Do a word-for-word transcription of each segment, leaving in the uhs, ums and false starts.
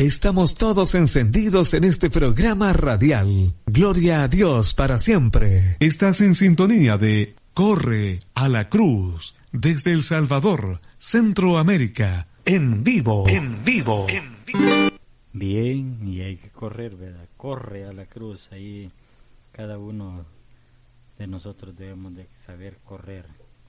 Estamos todos encendidos en este programa radial. Gloria a Dios para siempre. Estás en sintonía de Corre a la Cruz desde El Salvador, Centroamérica, en vivo, en vivo, en vivo. Bien, y hay que correr, ¿verdad? Corre a la cruz. Ahí cada uno de nosotros debemos de saber correr.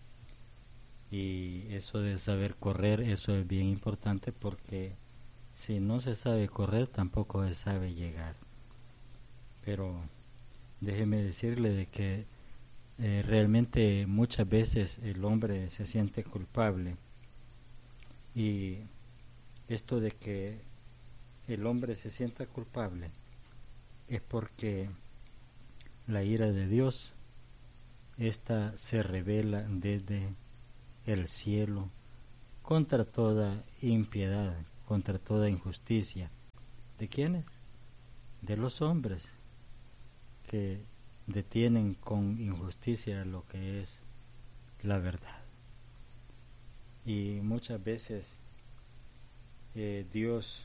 Y eso de saber correr, eso es bien importante, porque si no se sabe correr, tampoco se sabe llegar. Pero déjeme decirle de que eh, realmente muchas veces el hombre se siente culpable. Y esto de que el hombre se sienta culpable es porque la ira de Dios, esta se revela desde el cielo contra toda impiedad, contra toda injusticia. ¿De quiénes? De los hombres que detienen con injusticia lo que es la verdad. Y muchas veces eh, Dios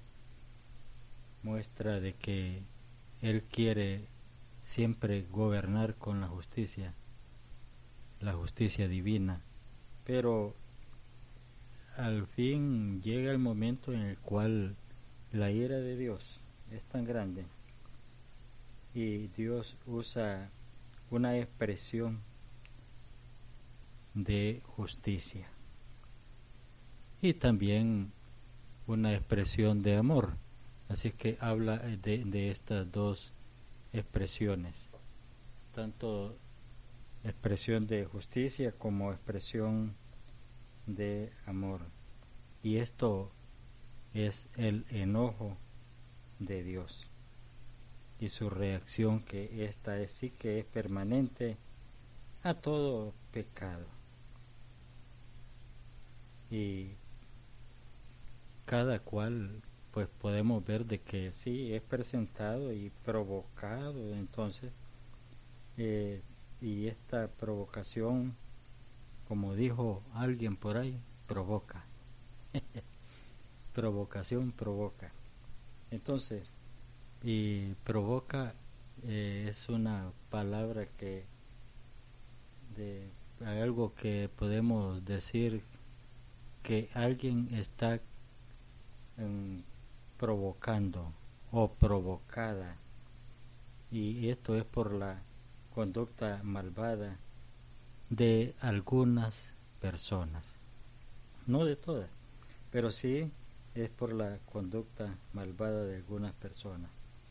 muestra de que Él quiere siempre gobernar con la justicia, la justicia divina, pero al fin llega el momento en el cual la ira de Dios es tan grande y Dios usa una expresión de justicia y también una expresión de amor. Así que habla de, de estas dos expresiones, tanto expresión de justicia como expresión de amor. Y esto es el enojo de Dios y su reacción, que esta es sí que es permanente a todo pecado. Y cada cual pues podemos ver de que sí es presentado y provocado, entonces eh, y esta provocación, como dijo alguien por ahí, provoca. Provocación provoca. Entonces, y provoca eh, es una palabra que de algo que podemos decir que alguien está um, provocando o provocada, y esto es por la conducta malvada de algunas personas, no de todas, pero sí es por la conducta malvada de algunas personas.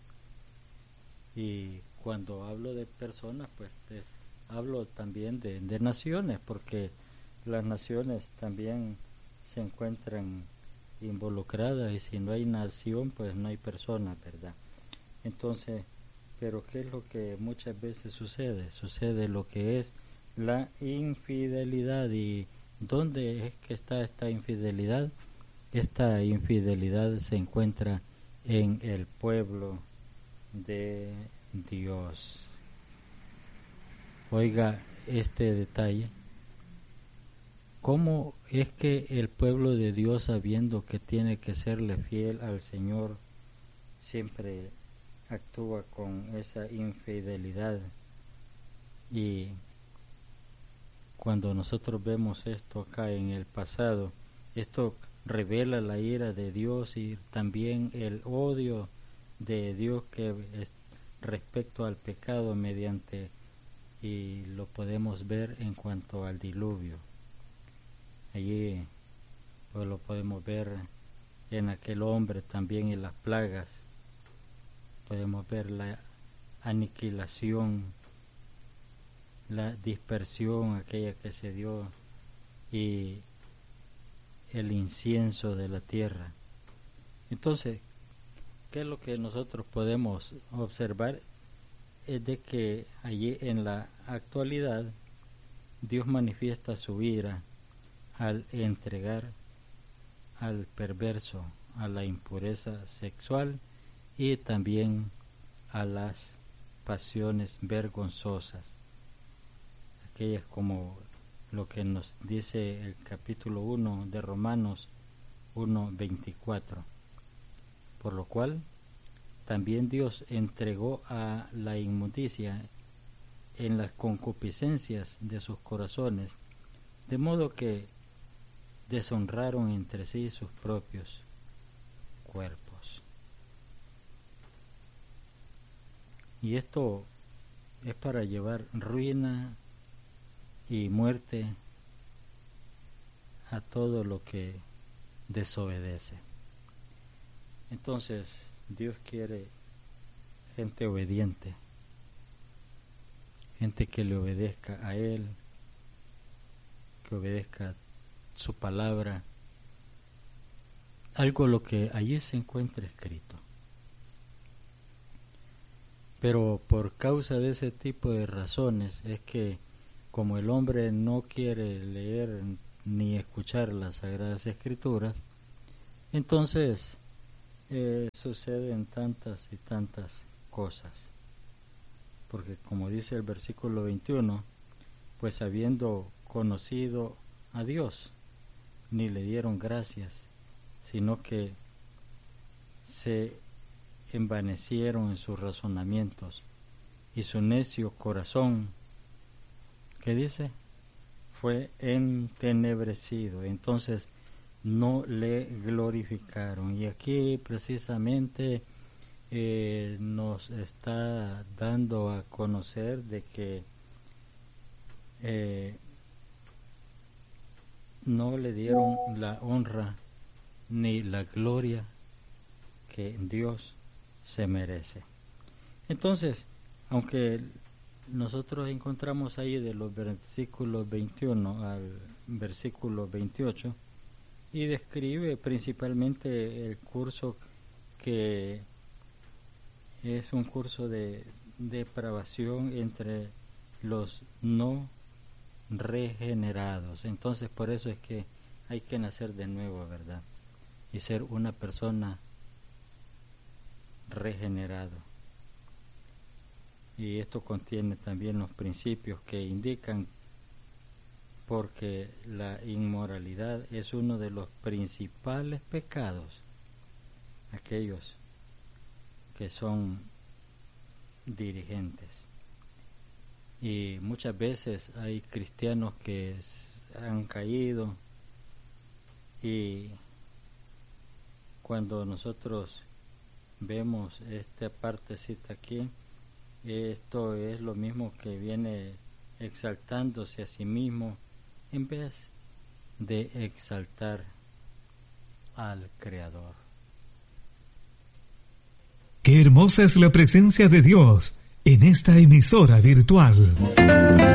Y cuando hablo de personas, pues te, hablo también de, de naciones, porque las naciones también se encuentran involucradas, y si no hay nación, pues no hay persona, ¿verdad? Entonces, pero ¿qué es lo que muchas veces sucede? Sucede lo que es la infidelidad. ¿Y dónde es que está esta infidelidad? Esta infidelidad se encuentra en el pueblo de Dios. Oiga este detalle. ¿Cómo es que el pueblo de Dios, sabiendo que tiene que serle fiel al Señor, siempre actúa con esa infidelidad? Y cuando nosotros vemos esto acá en el pasado, esto revela la ira de Dios y también el odio de Dios que es respecto al pecado, mediante, y lo podemos ver en cuanto al diluvio. Allí pues lo podemos ver en aquel hombre, también en las plagas. Podemos ver la aniquilación, la dispersión aquella que se dio, y el incienso de la tierra. Entonces, ¿qué es lo que nosotros podemos observar? Es de que allí en la actualidad Dios manifiesta su ira al entregar al perverso a la impureza sexual y también a las pasiones vergonzosas, aquellas como lo que nos dice el capítulo uno de Romanos uno veinticuatro. por lo cual también Dios entregó a la inmundicia en las concupiscencias de sus corazones, de modo que deshonraron entre sí sus propios cuerpos. Y esto es para llevar ruina y muerte a todo lo que desobedece. Entonces, Dios quiere gente obediente, gente que le obedezca a Él, que obedezca su palabra, algo lo que allí se encuentra escrito. Pero por causa de ese tipo de razones es que, como el hombre no quiere leer ni escuchar las Sagradas Escrituras, entonces eh, suceden tantas y tantas cosas. Porque como dice el versículo veintiuno, pues habiendo conocido a Dios, ni le dieron gracias, sino que se envanecieron en sus razonamientos, y su necio corazón, ¿qué dice? Fue entenebrecido. Entonces no le glorificaron. Y aquí precisamente eh, nos está dando a conocer de que eh, no le dieron la honra ni la gloria que Dios se merece. Entonces, aunque nosotros encontramos ahí de los versículos veintiuno al versículo veintiocho, y describe principalmente el curso que es un curso de depravación entre los no regenerados. Entonces, por eso es que hay que nacer de nuevo, ¿verdad? Y ser una persona regenerado. Y esto contiene también los principios que indican, porque la inmoralidad es uno de los principales pecados, aquellos que son dirigentes. Y muchas veces hay cristianos que han caído, y cuando nosotros vemos esta partecita aquí, esto es lo mismo que viene exaltándose a sí mismo en vez de exaltar al Creador. Qué hermosa es la presencia de Dios en esta emisora virtual.